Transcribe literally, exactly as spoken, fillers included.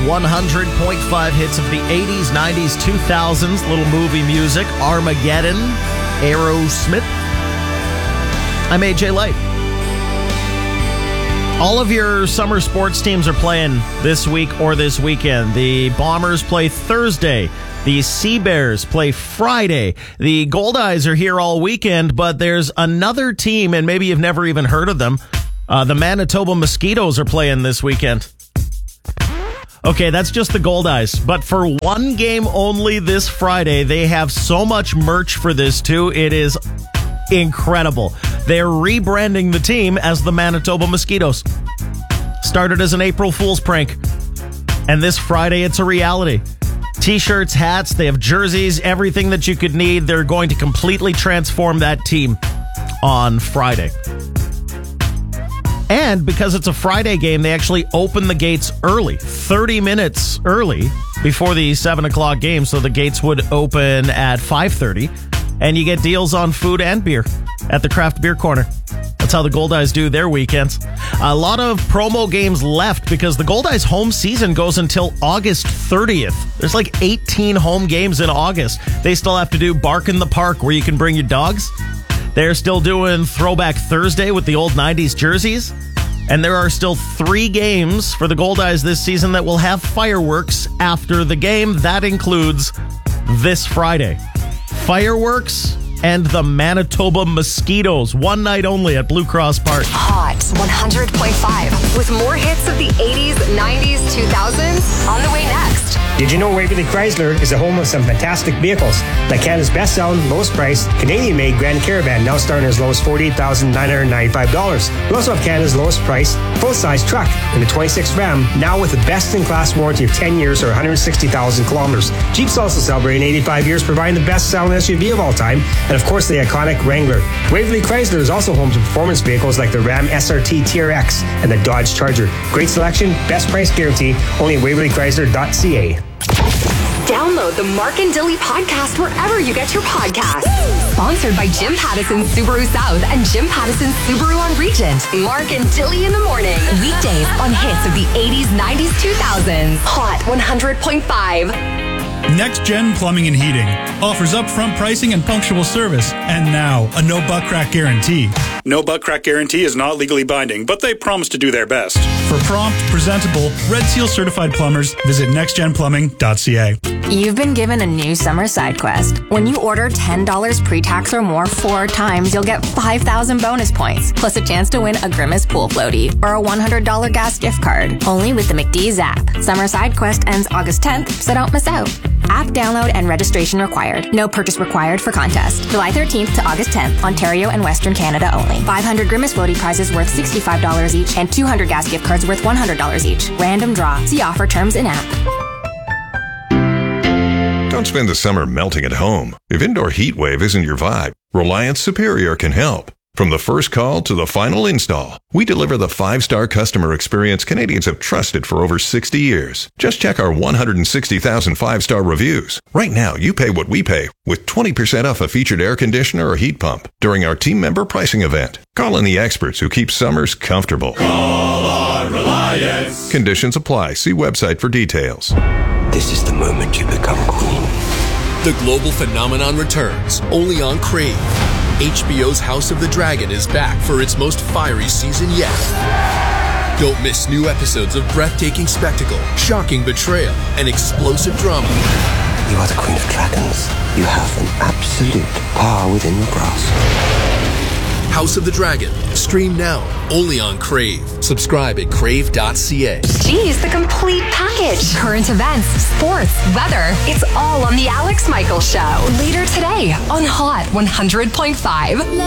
one hundred point five hits of the eighties, nineties, two thousands, little movie music, Armageddon, Aerosmith. I'm A J Light. All of your summer sports teams are playing this week or this weekend. The Bombers play Thursday. The Sea Bears play Friday. The Goldeyes are here all weekend, but there's another team, and maybe you've never even heard of them. Uh, the Manitoba Mosquitoes are playing this weekend. Okay, that's just the Goldeyes. But for one game only this Friday, they have so much merch for this too. It is incredible. They're rebranding the team as the Manitoba Mosquitoes. Started as an April Fool's prank. And this Friday, it's a reality. T-shirts, hats, they have jerseys, everything that you could need. They're going to completely transform that team on Friday. And because it's a Friday game, they actually open the gates early, thirty minutes early before the seven o'clock game. So the gates would open at five thirty. And you get deals on food and beer at the Craft Beer Corner. That's how the Goldeyes do their weekends. A lot of promo games left because the Goldeyes home season goes until August thirtieth. There's like eighteen home games in August. They still have to do Bark in the Park where you can bring your dogs. They're still doing Throwback Thursday with the old nineties jerseys. And there are still three games for the Goldeyes this season that will have fireworks after the game. That includes this Friday. Fireworks and the Manitoba Mosquitoes. One night only at Blue Cross Park. Hot one hundred point five with more hits of the eighties, nineties, two thousands on the way next. Did you know Waverly Chrysler is the home of some fantastic vehicles, like Canada's best-selling, lowest-priced, Canadian-made Grand Caravan, now starting as low as forty-eight thousand nine hundred ninety-five dollars. We also have Canada's lowest-priced, full-size truck in the twenty-six Ram, now with a best-in-class warranty of ten years or one hundred sixty thousand kilometers. Jeep's also celebrating eighty-five years, providing the best-selling S U V of all time, and of course the iconic Wrangler. Waverly Chrysler is also home to performance vehicles like the Ram S R T T R X and the Dodge Charger. Great selection, best price guarantee, only at waverly chrysler dot c a. Download the Mark and Dilly podcast wherever you get your podcasts. Sponsored by Jim Pattison Subaru South and Jim Pattison Subaru on Regent. Mark and Dilly in the morning. Weekdays on hits of the eighties, nineties, two thousands. Hot one hundred point five. Next Gen Plumbing and Heating offers upfront pricing and punctual service, and now a no butt crack guarantee. No butt crack guarantee is not legally binding, but they promise to do their best. For prompt, presentable, Red Seal certified plumbers, visit next gen plumbing dot c a. You've been given a new summer side quest. When you order ten dollars pre-tax or more four times, you'll get five thousand bonus points, plus a chance to win a Grimace pool floaty or a one hundred dollars gas gift card. Only with the McDee's app. Summer side quest ends August tenth, so don't miss out. App download and registration required. No purchase required for contest. July thirteenth to August tenth, Ontario and Western Canada only. five hundred Grimace floaty prizes worth sixty-five dollars each and two hundred gas gift cards worth one hundred dollars each. Random draw. See offer terms in app. Don't spend the summer melting at home. If indoor heat wave isn't your vibe, Reliance Superior can help. From the first call to the final install, we deliver the five-star customer experience Canadians have trusted for over sixty years. Just check our one hundred sixty thousand five-star reviews. Right now, you pay what we pay with twenty percent off a featured air conditioner or heat pump during our team member pricing event. Call in the experts who keep summers comfortable. Call on Reliance. Conditions apply. See website for details. This is the moment you become queen. The global phenomenon returns, only on Crave. H B O's House of the Dragon is back for its most fiery season yet. Don't miss new episodes of breathtaking spectacle, shocking betrayal, and explosive drama. You are the Queen of Dragons. You have an absolute power within your grasp. House of the Dragon. Stream now, only on Crave. Subscribe at crave dot c a. Geez, the complete package. Current events, sports, weather. It's all on the Alex Michaels Show. Later today on Hot one hundred point five.